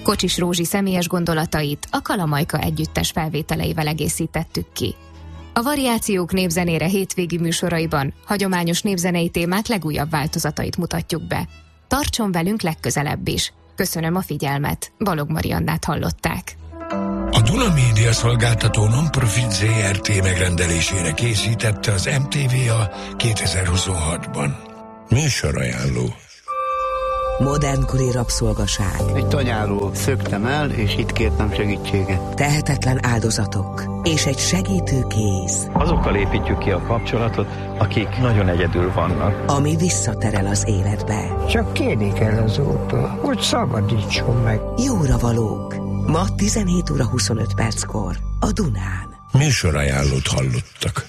Kocsis Rózsi személyes gondolatait a Kalamajka együttes felvételeivel egészítettük ki. A Variációk népzenére hétvégi műsoraiban hagyományos népzenei témák legújabb változatait mutatjuk be. Tartson velünk legközelebb is. Köszönöm a figyelmet. Balog Mariannát hallották. A Duna Média Szolgáltató Non-Profit ZRT megrendelésére készítette az MTVA 2026-ban. Műsorajánló. Modernkori rabszolgaság. Egy tanyáról szöktem el, és itt kértem segítséget. Tehetetlen áldozatok és egy segítő kéz. Azokkal építjük ki a kapcsolatot, akik nagyon egyedül vannak. Ami visszaterel az életbe. Csak kérni kell az Úrtól, hogy szabadítson meg. Jóra valók. Ma 17 óra 25 perckor a Dunán. Műsorajánlót hallottak.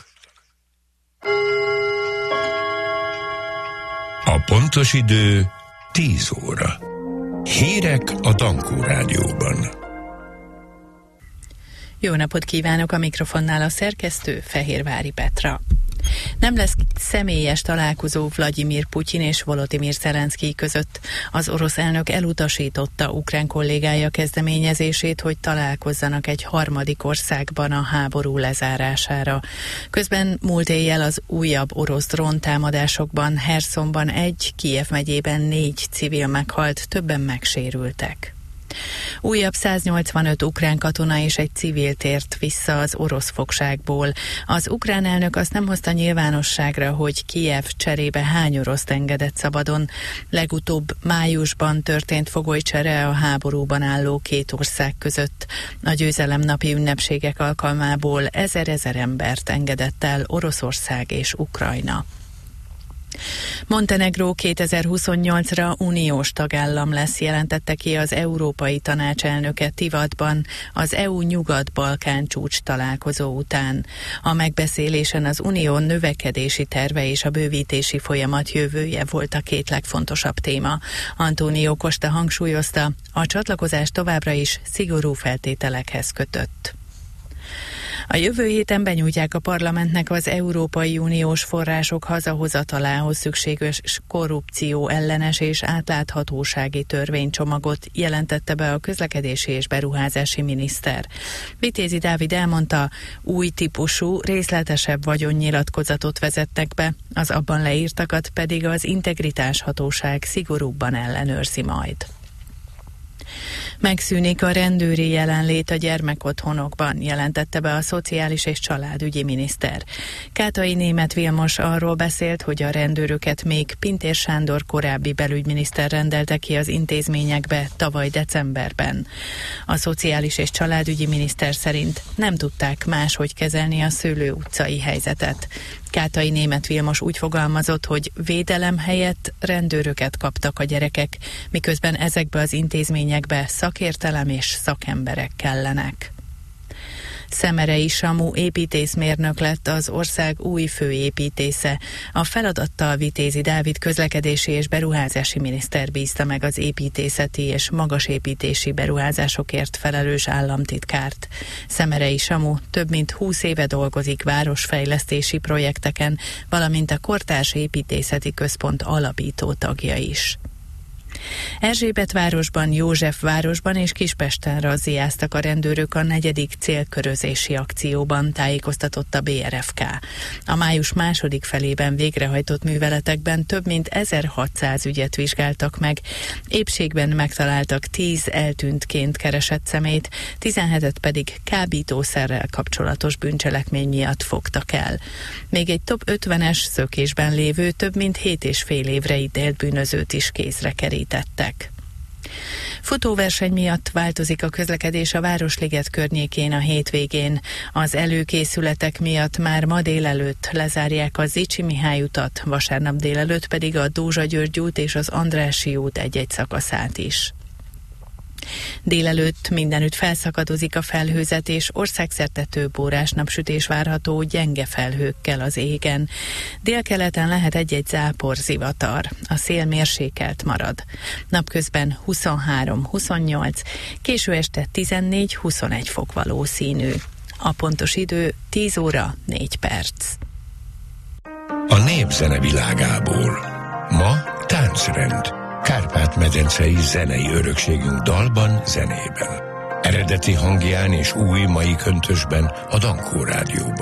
A pontos idő 10 óra. Hírek a Dankó Rádióban. Jó napot kívánok, a mikrofonnál a szerkesztő Fehérvári Petra. Nem lesz személyes találkozó Vladimir Putyin és Volodymyr Zelenszkij között. Az orosz elnök elutasította ukrán kollégája kezdeményezését, hogy találkozzanak egy harmadik országban a háború lezárására. Közben múlt éjjel az újabb orosz dróntámadásokban Herszonban 1, Kijev megyében 4 civil meghalt, többen megsérültek. Újabb 185 ukrán katona és egy civil tért vissza az orosz fogságból. Az ukrán elnök azt nem hozta nyilvánosságra, hogy Kijev cserébe hány oroszt engedett szabadon. Legutóbb májusban történt fogolycsere a háborúban álló két ország között. A győzelemnapi ünnepségek alkalmából 1000 embert engedett el Oroszország és Ukrajna. Montenegró 2028-ra uniós tagállam lesz, jelentette ki az Európai Tanács elnöke Tivadban az EU Nyugat-Balkán csúcs találkozó után. A megbeszélésen az unió növekedési terve és a bővítési folyamat jövője volt a két legfontosabb téma. Antónió Costa hangsúlyozta, a csatlakozás továbbra is szigorú feltételekhez kötött. A jövő héten benyújtják a parlamentnek az Európai Uniós források hazahozatalához szükséges korrupció ellenes és átláthatósági törvénycsomagot, jelentette be a közlekedési és beruházási miniszter. Vitézi Dávid elmondta, új típusú, részletesebb vagyonnyilatkozatot vezettek be, az abban leírtakat pedig az integritáshatóság szigorúbban ellenőrzi majd. Megszűnik a rendőri jelenlét a gyermekotthonokban, jelentette be a Szociális és Családügyi miniszter. Kátai Németh Vilmos arról beszélt, hogy a rendőröket még Pintér Sándor korábbi belügyminiszter rendelte ki az intézményekbe tavaly decemberben. A Szociális és Családügyi miniszter szerint nem tudták máshogy kezelni a Szőlő utcai helyzetet. Kátai Németh Vilmos úgy fogalmazott, hogy védelem helyett rendőröket kaptak a gyerekek, miközben ezekbe az intézményekbe szakértelem és szakemberek kellenek. Szemerei Samu építészmérnök lett az ország új főépítésze. A feladattal Vitézi Dávid közlekedési és beruházási miniszter bízta meg az építészeti és magasépítési beruházásokért felelős államtitkárt. Szemerei Samu több mint 20 éve dolgozik városfejlesztési projekteken, valamint a Kortárs Építészeti Központ alapító tagja is. Erzsébetvárosban, Józsefvárosban és Kispesten razziáztak a rendőrök a 4. célkörözési akcióban, tájékoztatott a BRFK. A május második felében végrehajtott műveletekben több mint 1600 ügyet vizsgáltak meg, épségben megtaláltak 10 eltűntként keresett személyt, 17-et pedig kábítószerrel kapcsolatos bűncselekmény miatt fogtak el. Még egy top 50-es szökésben lévő több mint 7,5 évre ítélt bűnözőt is kézre kerítettek. Futóverseny miatt változik a közlekedés a Városliget környékén a hétvégén. Az előkészületek miatt már ma délelőtt lezárják a Zichy Mihály utat, vasárnap délelőtt pedig a Dózsa-György út és az Andrássy út egy-egy szakaszát is. Délelőtt mindenütt felszakadozik a felhőzet, és országszerte több órás napsütés várható gyenge felhőkkel az égen. Délkeleten lehet egy-egy záporzivatar, a szél mérsékelt marad. Napközben 23-28, késő este 14-21 fok valószínű. A pontos idő 10 óra 4 perc. A népzene világából. Ma táncrend. Kárpát-medencei zenei örökségünk dalban, zenében. Eredeti hangján és új mai köntösben a Dankó Rádióban.